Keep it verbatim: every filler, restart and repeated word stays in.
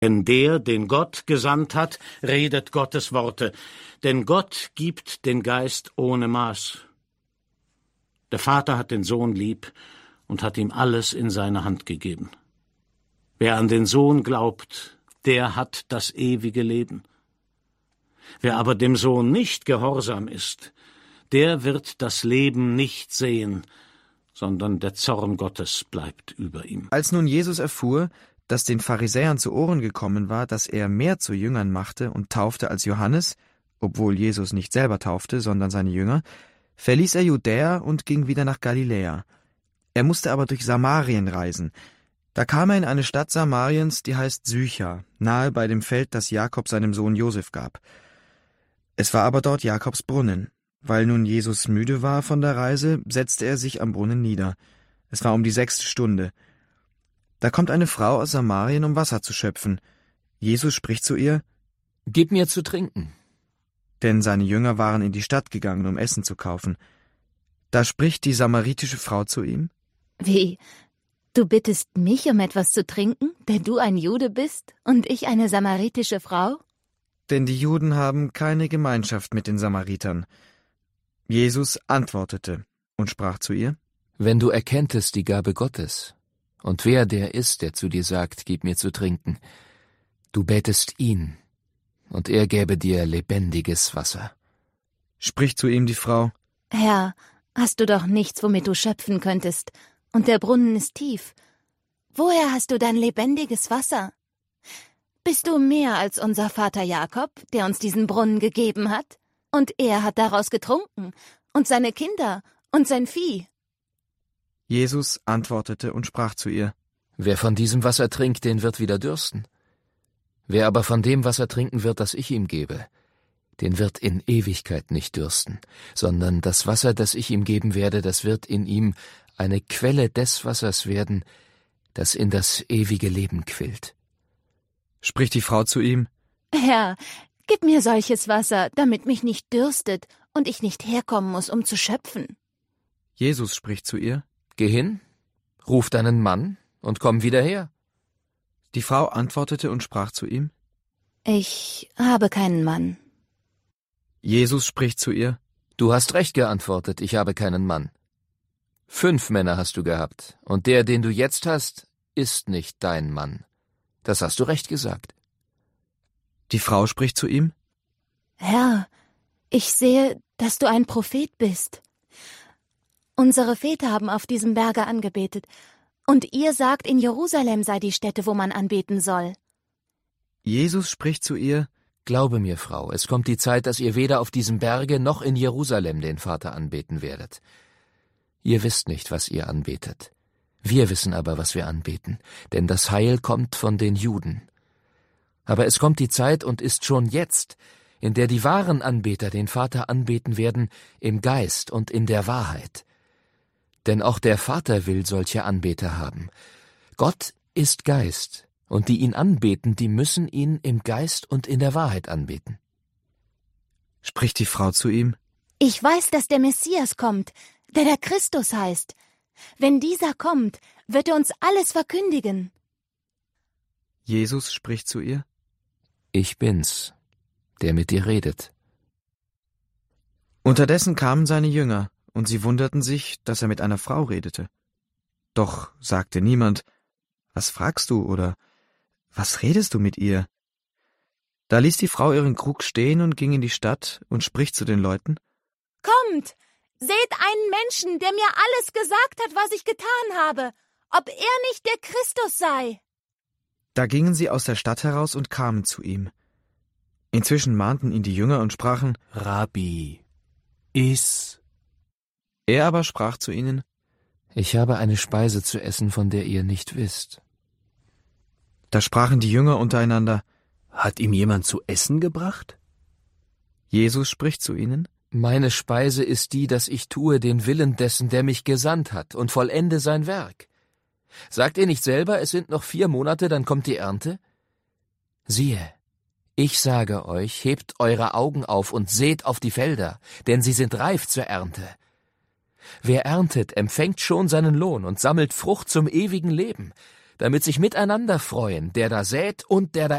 Denn der, den Gott gesandt hat, redet Gottes Worte, denn Gott gibt den Geist ohne Maß. Der Vater hat den Sohn lieb und hat ihm alles in seine Hand gegeben. Wer an den Sohn glaubt, der hat das ewige Leben. Wer aber dem Sohn nicht gehorsam ist, der wird das Leben nicht sehen, sondern der Zorn Gottes bleibt über ihm. Als nun Jesus erfuhr, dass den Pharisäern zu Ohren gekommen war, dass er mehr zu Jüngern machte und taufte als Johannes, obwohl Jesus nicht selber taufte, sondern seine Jünger, verließ er Judäa und ging wieder nach Galiläa. Er musste aber durch Samarien reisen. Da kam er in eine Stadt Samariens, die heißt Sychar, nahe bei dem Feld, das Jakob seinem Sohn Josef gab. Es war aber dort Jakobs Brunnen. Weil nun Jesus müde war von der Reise, setzte er sich am Brunnen nieder. Es war um die sechste Stunde. Da kommt eine Frau aus Samarien, um Wasser zu schöpfen. Jesus spricht zu ihr: »Gib mir zu trinken.« Denn seine Jünger waren in die Stadt gegangen, um Essen zu kaufen. Da spricht die samaritische Frau zu ihm: »Wie, du bittest mich um etwas zu trinken, der du ein Jude bist und ich eine samaritische Frau?« Denn die Juden haben keine Gemeinschaft mit den Samaritern. Jesus antwortete und sprach zu ihr: »Wenn du erkenntest die Gabe Gottes und wer der ist, der zu dir sagt, gib mir zu trinken, du bätest ihn, und er gäbe dir lebendiges Wasser.« Spricht zu ihm die Frau: »Herr, hast du doch nichts, womit du schöpfen könntest, und der Brunnen ist tief. Woher hast du dein lebendiges Wasser? Bist du mehr als unser Vater Jakob, der uns diesen Brunnen gegeben hat? Und er hat daraus getrunken, und seine Kinder und sein Vieh.« Jesus antwortete und sprach zu ihr: »Wer von diesem Wasser trinkt, den wird wieder dürsten. Wer aber von dem Wasser trinken wird, das ich ihm gebe, den wird in Ewigkeit nicht dürsten, sondern das Wasser, das ich ihm geben werde, das wird in ihm eine Quelle des Wassers werden, das in das ewige Leben quillt.« Spricht die Frau zu ihm: »Herr, gib mir solches Wasser, damit mich nicht dürstet und ich nicht herkommen muss, um zu schöpfen.« Jesus spricht zu ihr: »Geh hin, ruf deinen Mann und komm wieder her.« Die Frau antwortete und sprach zu ihm: »Ich habe keinen Mann.« Jesus spricht zu ihr: »Du hast recht geantwortet, ich habe keinen Mann. Fünf Männer hast du gehabt, und der, den du jetzt hast, ist nicht dein Mann. Das hast du recht gesagt.« Die Frau spricht zu ihm: »Herr, ich sehe, dass du ein Prophet bist. Unsere Väter haben auf diesem Berge angebetet, und ihr sagt, in Jerusalem sei die Stätte, wo man anbeten soll.« Jesus spricht zu ihr: »Glaube mir, Frau, es kommt die Zeit, dass ihr weder auf diesem Berge noch in Jerusalem den Vater anbeten werdet. Ihr wisst nicht, was ihr anbetet. Wir wissen aber, was wir anbeten, denn das Heil kommt von den Juden. Aber es kommt die Zeit und ist schon jetzt, in der die wahren Anbeter den Vater anbeten werden, im Geist und in der Wahrheit. Denn auch der Vater will solche Anbeter haben. Gott ist Geist, und die ihn anbeten, die müssen ihn im Geist und in der Wahrheit anbeten.« Spricht die Frau zu ihm: »Ich weiß, dass der Messias kommt, der der Christus heißt. Wenn dieser kommt, wird er uns alles verkündigen.« Jesus spricht zu ihr: »Ich bin's, der mit dir redet.« Unterdessen kamen seine Jünger, und sie wunderten sich, dass er mit einer Frau redete. Doch sagte niemand: »Was fragst du?« oder »Was redest du mit ihr?« Da ließ die Frau ihren Krug stehen und ging in die Stadt und spricht zu den Leuten: »Kommt, seht einen Menschen, der mir alles gesagt hat, was ich getan habe, ob er nicht der Christus sei.« Da gingen sie aus der Stadt heraus und kamen zu ihm. Inzwischen mahnten ihn die Jünger und sprachen: »Rabbi, iss.« Er aber sprach zu ihnen: »Ich habe eine Speise zu essen, von der ihr nicht wisst.« Da sprachen die Jünger untereinander: Hat ihm jemand zu essen gebracht? Jesus spricht zu ihnen: »Meine Speise ist die, dass ich tue den Willen dessen, der mich gesandt hat, und vollende sein Werk. Sagt ihr nicht selber, es sind noch vier Monate, dann kommt die Ernte? Siehe, ich sage euch, hebt eure Augen auf und seht auf die Felder, denn sie sind reif zur Ernte. Wer erntet, empfängt schon seinen Lohn und sammelt Frucht zum ewigen Leben, damit sich miteinander freuen, der da sät und der da